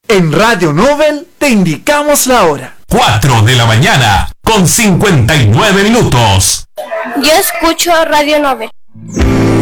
En Radio Nobel te indicamos la hora. 4 de la mañana, con 59 minutos. Yo escucho Radio Nobel.